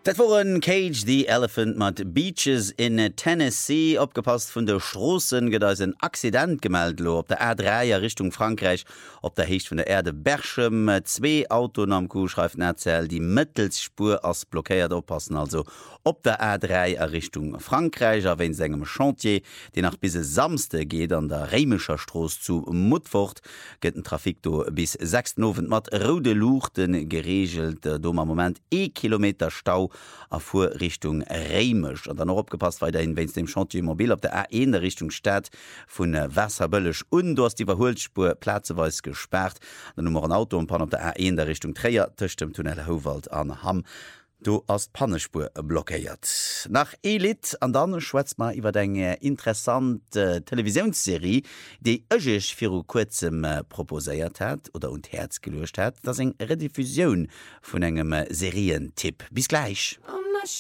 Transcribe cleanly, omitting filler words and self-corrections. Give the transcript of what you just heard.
Dat waren Cage the Elephant mat Beaches in Tennessee opgepasst vun der Strossen gët ein Accident gemeldet lo op der A3 Richtung Frankreich op der Hecht vun der Erde Berchem 2 Auton am Kuhschreif Nerzell die Mittelspur ass blockéiert oppassen also op der A3 Richtung Frankreich a wenn engem Chantier den nach bis samste geht an der Remescher Stroß zu Mutfort gëtt den Trafik do bis 6 Novent mat rode Luchten geregelt do moment Kilometer Stau a fuhr Richtung Reimisch und dann noch opgepasst weiterhin wenns dem Chantiermobil op der A1 der Richtung Stadt vun Wasserböllech und du hast die Verholspur platzeweis gesperrt dann Nummer ein Auto und Pan op der A1 der Richtung Träger töcht dem Tunnel Howald an Hamm du hast Pannespur blockiert. Nach Elit an dann schwätzt man iwwer enge interessante Televisionsserie, die ëgech fir kurzem proposéiert hat oder und Herz gelöscht hat, das eng Rediffusion vun engem Serientipp. Bis gleich.